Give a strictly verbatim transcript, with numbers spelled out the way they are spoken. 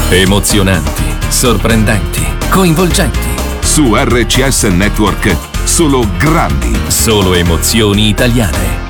Emozionanti, sorprendenti, coinvolgenti. Su R C S Network, solo grandi. Solo emozioni italiane.